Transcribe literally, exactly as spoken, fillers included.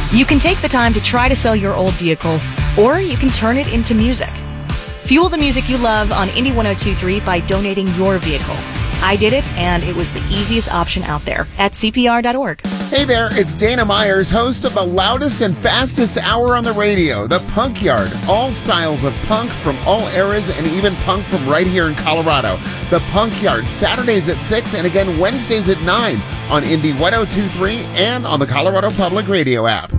You can take the time to try to sell your old vehicle, or you can turn it into music. Fuel the music you love on Indy one oh two point three by donating your vehicle. I did it, and it was the easiest option out there at C P R dot org. Hey there, it's Dana Myers, host of the loudest and fastest hour on the radio, The Punk Yard. All styles of punk from all eras and even punk from right here in Colorado. The Punk Yard, Saturdays at six and again Wednesdays at nine on Indy one oh two point three and on the Colorado Public Radio app.